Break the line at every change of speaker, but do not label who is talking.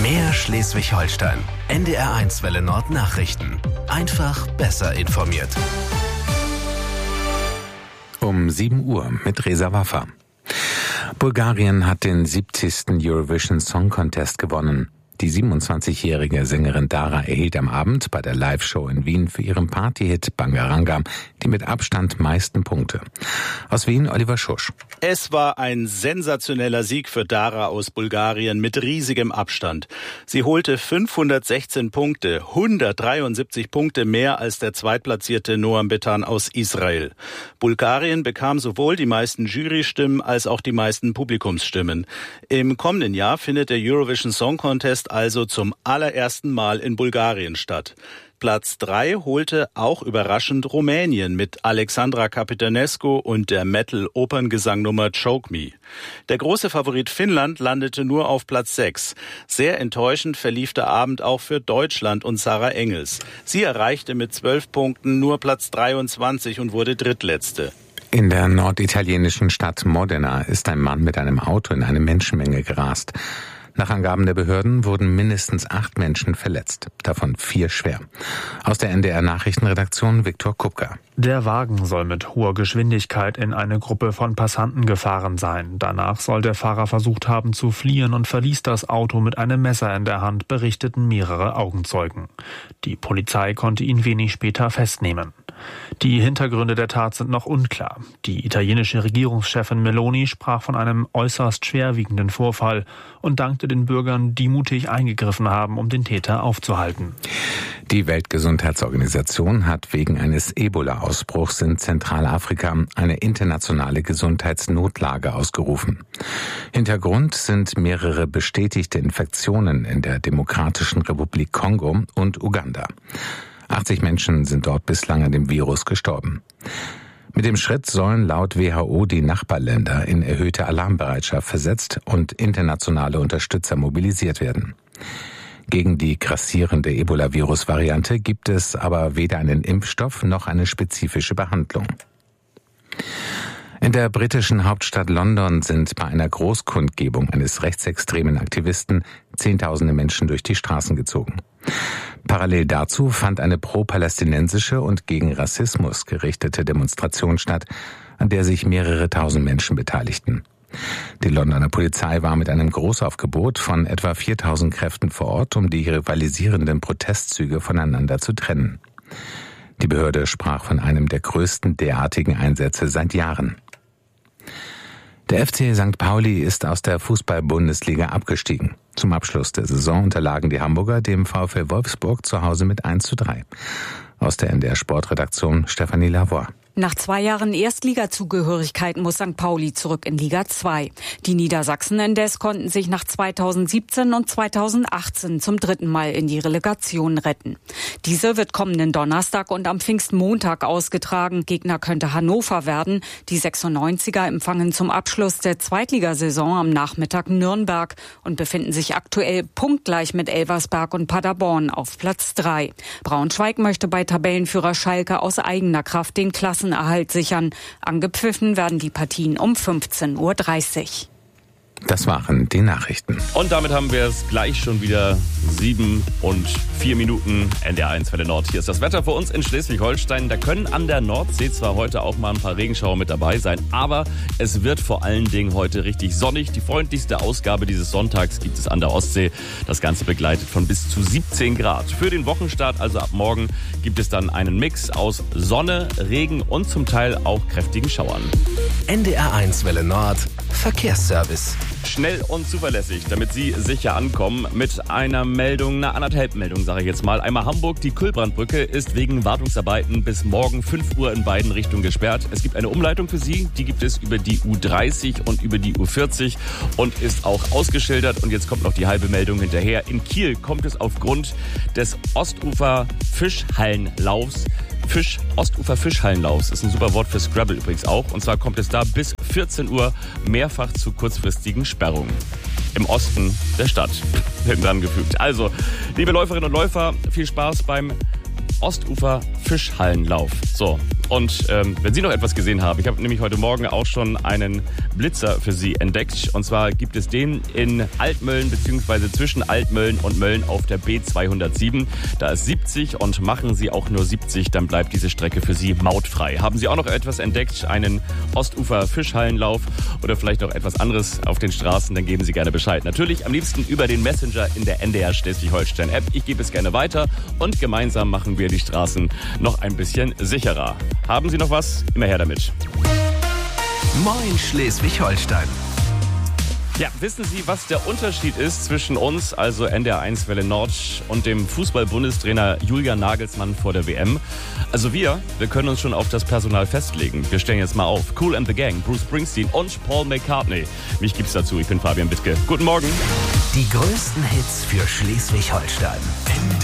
Mehr Schleswig-Holstein. NDR1 Welle Nord Nachrichten. Einfach besser informiert.
Um 7 Uhr mit Reza Waffa. Bulgarien hat den 70. Eurovision Song Contest gewonnen. Die 27-jährige Sängerin Dara erhielt am Abend bei der Live-Show in Wien für ihren Party-Hit Bangaranga die mit Abstand meisten Punkte. Aus Wien Oliver Schusch.
Es war ein sensationeller Sieg für Dara aus Bulgarien mit riesigem Abstand. Sie holte 516 Punkte, 173 Punkte mehr als der zweitplatzierte Noam Betan aus Israel. Bulgarien bekam sowohl die meisten Jurystimmen als auch die meisten Publikumsstimmen. Im kommenden Jahr findet der Eurovision Song Contest also zum allerersten Mal in Bulgarien statt. Platz 3 holte auch überraschend Rumänien mit Alexandra Capitanescu und der Metal-Operngesangnummer Choke Me. Der große Favorit Finnland landete nur auf Platz 6. Sehr enttäuschend verlief der Abend auch für Deutschland und Sarah Engels. Sie erreichte mit 12 Punkten nur Platz 23 und wurde drittletzte.
In der norditalienischen Stadt Modena ist ein Mann mit einem Auto in eine Menschenmenge gerast. Nach Angaben der Behörden wurden mindestens 8 Menschen verletzt, davon 4 schwer. Aus der NDR-Nachrichtenredaktion Viktor Kupka.
Der Wagen soll mit hoher Geschwindigkeit in eine Gruppe von Passanten gefahren sein. Danach soll der Fahrer versucht haben zu fliehen und verließ das Auto mit einem Messer in der Hand, berichteten mehrere Augenzeugen. Die Polizei konnte ihn wenig später festnehmen. Die Hintergründe der Tat sind noch unklar. Die italienische Regierungschefin Meloni sprach von einem äußerst schwerwiegenden Vorfall und dankte den Bürgern, die mutig eingegriffen haben, um den Täter aufzuhalten.
Die Weltgesundheitsorganisation hat wegen eines Ebola-Ausbruchs in Zentralafrika eine internationale Gesundheitsnotlage ausgerufen. Hintergrund sind mehrere bestätigte Infektionen in der Demokratischen Republik Kongo und Uganda. 80 Menschen sind dort bislang an dem Virus gestorben. Mit dem Schritt sollen laut WHO die Nachbarländer in erhöhte Alarmbereitschaft versetzt und internationale Unterstützer mobilisiert werden. Gegen die grassierende Ebola-Virus-Variante gibt es aber weder einen Impfstoff noch eine spezifische Behandlung. In der britischen Hauptstadt London sind bei einer Großkundgebung eines rechtsextremen Aktivisten Zehntausende Menschen durch die Straßen gezogen. Parallel dazu fand eine pro-palästinensische und gegen Rassismus gerichtete Demonstration statt, an der sich mehrere tausend Menschen beteiligten. Die Londoner Polizei war mit einem Großaufgebot von etwa 4000 Kräften vor Ort, um die rivalisierenden Protestzüge voneinander zu trennen. Die Behörde sprach von einem der größten derartigen Einsätze seit Jahren. Der FC St. Pauli ist aus der Fußball-Bundesliga abgestiegen. Zum Abschluss der Saison unterlagen die Hamburger dem VfL Wolfsburg zu Hause mit 1:3. Aus der NDR-Sportredaktion Stefanie Lavoie.
Nach 2 Jahren Erstligazugehörigkeit muss St. Pauli zurück in Liga 2. Die Niedersachsen indes konnten sich nach 2017 und 2018 zum 3. Mal in die Relegation retten. Diese wird kommenden Donnerstag und am Pfingstmontag ausgetragen. Gegner könnte Hannover werden. Die 96er empfangen zum Abschluss der Zweitligasaison am Nachmittag Nürnberg und befinden sich aktuell punktgleich mit Elversberg und Paderborn auf Platz 3. Braunschweig möchte bei Tabellenführer Schalke aus eigener Kraft den Klassenerhalt sichern. Angepfiffen werden die Partien um 15:30 Uhr.
Das waren die Nachrichten.
Und damit haben wir es gleich schon wieder 7:04. NDR1 Welle Nord. Hier ist das Wetter für uns in Schleswig-Holstein. Da können an der Nordsee zwar heute auch mal ein paar Regenschauer mit dabei sein, aber es wird vor allen Dingen heute richtig sonnig. Die freundlichste Ausgabe dieses Sonntags gibt es an der Ostsee. Das Ganze begleitet von bis zu 17 Grad. Für den Wochenstart, also ab morgen, gibt es dann einen Mix aus Sonne, Regen und zum Teil auch kräftigen Schauern.
NDR1 Welle Nord Verkehrsservice.
Schnell und zuverlässig, damit Sie sicher ankommen mit einer Meldung, einer anderthalb Meldung, sage ich jetzt mal. Einmal Hamburg, die Kühlbrandbrücke ist wegen Wartungsarbeiten bis morgen 5 Uhr in beiden Richtungen gesperrt. Es gibt eine Umleitung für Sie, die gibt es über die U30 und über die U40 und ist auch ausgeschildert. Und jetzt kommt noch die halbe Meldung hinterher. In Kiel kommt es aufgrund des Ostufer-Fischhallenlaufs Ostufer-Fischhallenlaufs ist ein super Wort für Scrabble übrigens auch. Und zwar kommt es da bis 14 Uhr mehrfach zu kurzfristigen Sperrungen. Im Osten der Stadt. Hinten dran gefügt. Also, liebe Läuferinnen und Läufer, viel Spaß beim Ostufer Fischhallenlauf. So, und wenn Sie noch etwas gesehen haben, ich habe nämlich heute Morgen auch schon einen Blitzer für Sie entdeckt. Und zwar gibt es den in Altmölln bzw. zwischen Altmölln und Mölln auf der B207. Da ist 70 und machen Sie auch nur 70, dann bleibt diese Strecke für Sie mautfrei. Haben Sie auch noch etwas entdeckt, einen Ostufer Fischhallenlauf oder vielleicht noch etwas anderes auf den Straßen, dann geben Sie gerne Bescheid. Natürlich am liebsten über den Messenger in der NDR Schleswig-Holstein-App. Ich gebe es gerne weiter und gemeinsam machen wir die Straßen noch ein bisschen sicherer. Haben Sie noch was? Immer her damit.
Moin Schleswig-Holstein.
Ja, wissen Sie, was der Unterschied ist zwischen uns, also NDR1 Welle Nord, und dem Fußball-Bundestrainer Julian Nagelsmann vor der WM? Also wir können uns schon auf das Personal festlegen. Wir stellen jetzt mal auf. Kool and the Gang, Bruce Springsteen und Paul McCartney. Mich gibt's dazu, ich bin Fabian Wittke. Guten Morgen.
Die größten Hits für Schleswig-Holstein.